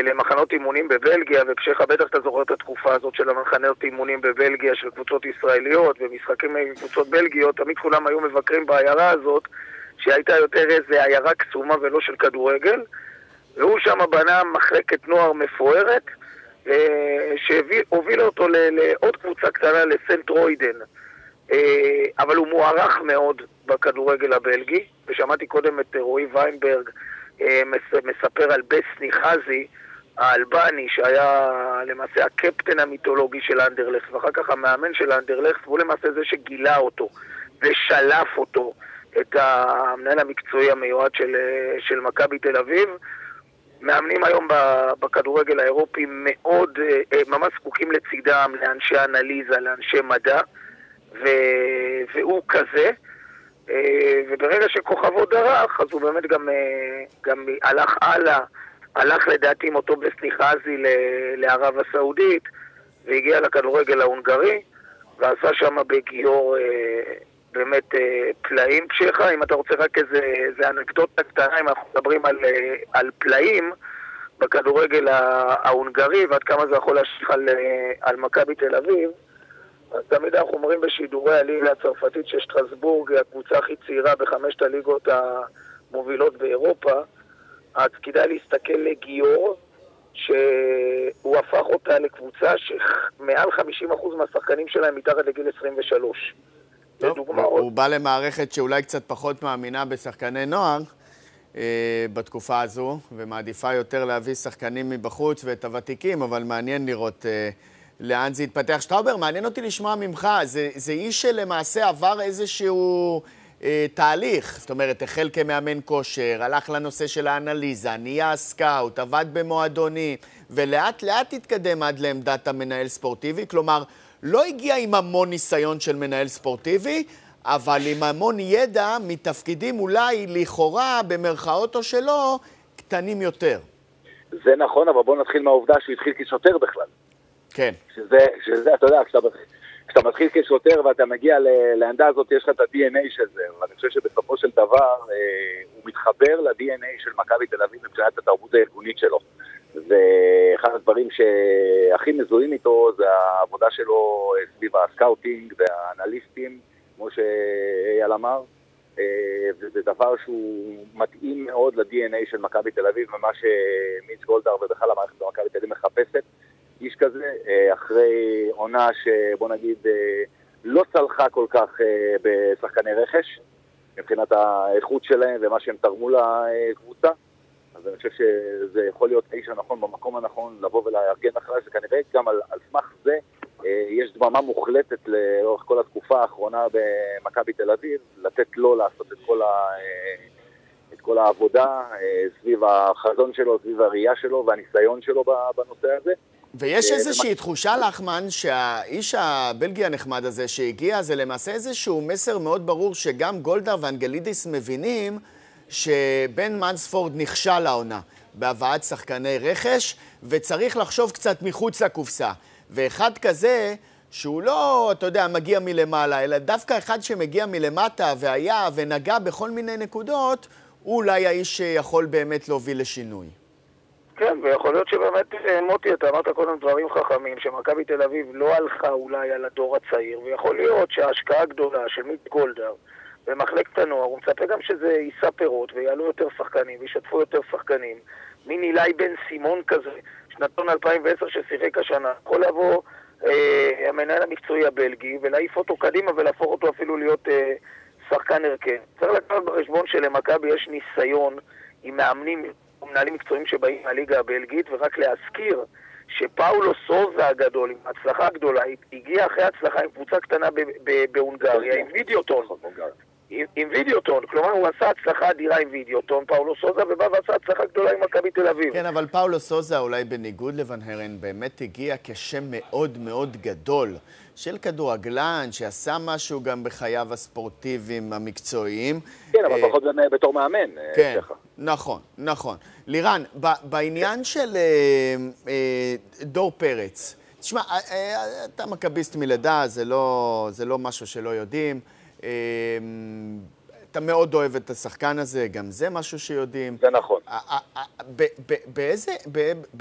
למחנות אימונים בבלגיה, ובשך בטח אתה זוכר את התקופה הזאת של המחנות אימונים בבלגיה של קבוצות ישראליות ומשחקים עם קבוצות בלגיות, תמיד כולם היו מבקרים בעיירה הזאת, שהייתה יותר איזה עיירה קסומה ולא של כדורגל, והוא שם בנה מחלקת נוער מפוארת, שהובילה אותו לעוד קבוצה קטנה, לסנט רוידן. אבל הוא מוערך מאוד בכדורגל הבלגי, ושמעתי קודם את רועי ויינברג מספר על בסני חזי, האלבני, שהיה למעשה הקפטן המיתולוגי של אנדרלכט, ואחר כך המאמן של אנדרלכט, והוא למעשה זה שגילה אותו ושלף אותו, את המנהל המקצועי המיועד של מכבי תל אביב. מאמנים היום בכדורגל האירופי מאוד, ממש זקוקים לצידם, לאנשי אנליזה, לאנשי מדע, והוא כזה. וברגע שכוכבו דרך, אז הוא באמת גם הלך הלאה, הלך לדעתי עם אותו בסני חזי לערב הסעודית, והגיע לכדורגל ההונגרי, ועשה שם בגיור באמת פלאים פשחה. אם אתה רוצה רק איזה אנקדוטה קטנה, אם אנחנו מדברים על פלאים בכדורגל ההונגרי, ועד כמה זה יכול להשליך על מכבי תל אביב, אז תמיד אנחנו אומרים בשידורי הליגה הצרפתית ששטרסבורג היא הקבוצה הכי צעירה בחמשת הליגות המובילות באירופה, אז כדאי להסתכל לגיור, שהוא הפך אותה לקבוצה שמעל 50% מהשחקנים שלהם מתחת לגיל 23. טוב, הוא בא למערכת שאולי קצת פחות מאמינה בשחקני נוער בתקופה הזו, ומעדיפה יותר להביא שחקנים מבחוץ ואת הוותיקים, אבל מעניין לראות לאן זה יתפתח. שטראובר, מעניין אותי לשמוע ממך, זה איש שלמעשה עבר איזשהו תהליך, זאת אומרת, החל כמאמן כושר, הלך לנושא של האנליזה, נהיה סקאוט, עבד במועדוני, ולאט לאט התקדם עד לעמדת המנהל ספורטיבי, כלומר, לא הגיע עם המון ניסיון של מנהל ספורטיבי, אבל עם המון ידע מתפקידים אולי לכאורה במרכאות או שלא קטנים יותר. זה נכון, אבל בואו נתחיל מהעובדה שהוא התחיל כשוטר בכלל. כן. שזה, אתה יודע, כשאתה מתחיל כשוטר ואתה מגיע לעמדה הזאת, יש לך את ה-DNA של זה, ואני חושב שבסופו של דבר הוא מתחבר ל-DNA של מכבי תל אביב מבחינת התרבות הארגונית שלו. ואחד הדברים שהכי מזוהים איתו זה העבודה שלו סביב הסקאוטינג והאנליסטים, כמו שאייל אמר, וזה דבר שהוא מתאים מאוד ל-DNA של מכבי תל אביב, ומה שמיץ גולדהר ובכלל המערכת במכבי תל אביב מחפשת, איש כזה, אחרי עונה שבוא נגיד לא צלחה כל כך בשחקני רכש, מבחינת האיכות שלהם ומה שהם תרמו לקבוצה, אז אני חושב שזה יכול להיות האיש הנכון במקום הנכון לבוא ולארגן אחרי זה, כנראה גם על סמך זה יש דממה מוחלטת לאורך כל התקופה האחרונה במכבי תל אביב, לתת לו לעשות את כל העבודה סביב החזון שלו, סביב הראייה שלו והניסיון שלו בנושא הזה. ויש איזושהי תחושה לחמן שהאיש הבלגי הנחמד הזה שהגיע זה למעשה איזשהו מסר מאוד ברור שגם גולדהר ואנגלידיס מבינים שבן מנספורד נכשל לעונה בהבאת שחקני רכש וצריך לחשוב קצת מחוץ לקופסה. ואחד כזה שהוא לא, אתה יודע, מגיע מלמעלה, אלא דווקא אחד שמגיע מלמטה והיה ונגע בכל מיני נקודות, הוא אולי האיש שיכול באמת להוביל לשינוי. כן, ויכול להיות שבאמת, מוטי, אתה אמרת קודם דברים חכמים, שמכבי תל אביב לא הלכה אולי על הדור הצעיר, ויכול להיות שההשקעה הגדולה של מיץ גולדהר במחלקת הנוער, הוא מצפה גם שזה יישא פירות, ויעלו יותר שחקנים, וישתפו יותר שחקנים. מין אילי בן סימון כזה, שנתון 2010 ששיחק השנה, יכול לבוא המנהל המקצועי הבלגי, ולהעיף אותו קדימה, ולהפוך אותו אפילו להיות שחקן הרכב. צריך לקחת בחשבון שלמכבי יש ניסיון עם מאמנים ומנהלים מקצועיים שבאים מהליגה הבלגית, ורק להזכיר שפאולו סוזה הגדול, עם הצלחה גדולה, הגיע אחרי הצלחה עם קבוצה קטנה בהונגריה, עם וידאוטון. עם וידאוטון, כלומר הוא עשה הצלחה אדירה עם וידאוטון, פאולו סוזה, ובא ועשה הצלחה גדולה עם מכבי תל אביב. כן, אבל פאולו סוזה אולי בניגוד לבן הרן באמת הגיע כשם מאוד מאוד גדול של כדורגלן, שעשה משהו גם בחייו הספורטיביים המקצועיים. כן, אבל פחות בתור מאמן. כן, נכון, נכון. לירן, בעניין של דור פרץ, תשמע, אתה מכביסט מלידה, זה לא משהו שלא יודעים. אתה מאוד אוהב את השחקן הזה, גם זה משהו שיודעים. זה נכון.